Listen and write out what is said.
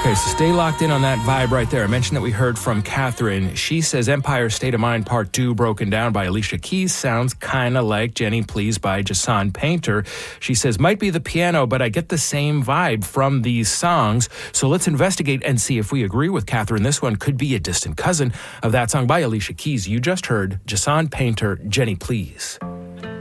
Okay, so stay locked in on that vibe right there. I mentioned that we heard from Catherine. She says Empire State of Mind Part 2 Broken Down by Alicia Keys sounds kind of like Jenny Please by Jason Painter. She says, might be the piano, but I get the same vibe from these songs. So let's investigate and see if we agree with Catherine. This one could be a distant cousin of that song by Alicia Keys. You just heard Jason Painter, Jenny Please.